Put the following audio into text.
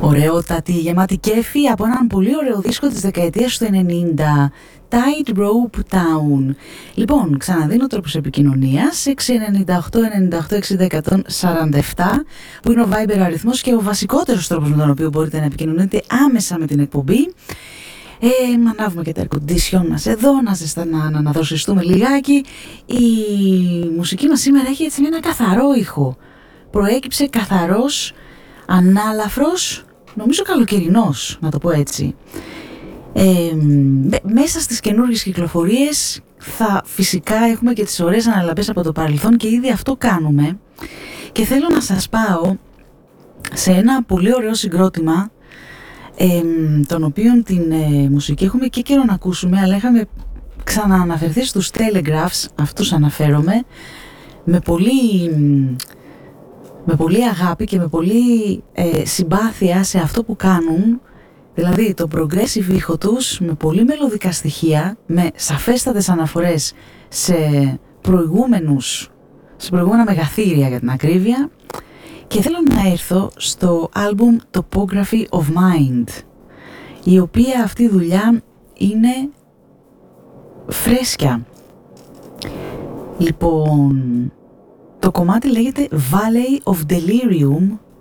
Ωραιότατη, γεμάτη κέφι από έναν πολύ ωραίο δίσκο της δεκαετίας του 90, Tightrope Town. Λοιπόν, ξαναδίνω τρόπους επικοινωνίας, 698-98-60-147, που είναι ο Viber αριθμός και ο βασικότερος τρόπος με τον οποίο μπορείτε να επικοινωνείτε άμεσα με την εκπομπή. Ανάβουμε και τα air condition μας εδώ, να δροσιστούμε λιγάκι. Η μουσική μας σήμερα έχει έτσι ένα καθαρό ήχο. Προέκυψε καθαρός, ανάλαφρος, νομίζω καλοκαιρινός, να το πω έτσι. Μέσα στις καινούργιες κυκλοφορίες φυσικά έχουμε και τις ωραίες αναλαμπές από το παρελθόν και ήδη αυτό κάνουμε. Και θέλω να σας πάω σε ένα πολύ ωραίο συγκρότημα, τον οποίον την μουσική έχουμε και καιρό να ακούσουμε, αλλά είχαμε ξανααναφερθεί στους Telegraphs, αυτούς αναφέρομαι, με πολύ αγάπη και με πολύ συμπάθεια σε αυτό που κάνουν, δηλαδή το progressive ήχο τους, με πολύ μελωδικά στοιχεία, με σαφέστατες αναφορές σε προηγούμενα μεγαθύρια για την ακρίβεια. Και θέλω να έρθω στο άλμπουμ Topography of Mind, η οποία αυτή η δουλειά είναι φρέσκια. Λοιπόν, το κομμάτι λέγεται Valley of Delirium